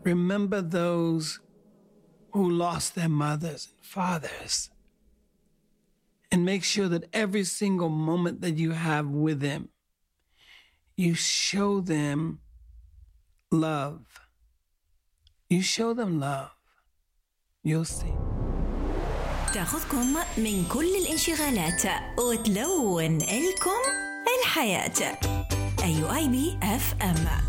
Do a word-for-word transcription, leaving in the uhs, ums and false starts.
Remember those who lost their mothers and fathers. And make sure that every single moment that you have with them, you show them love. You show them love. You'll see. تاخذكم من كل الانشغالات وتلون لكم الحياة. أي آي بي إف إم.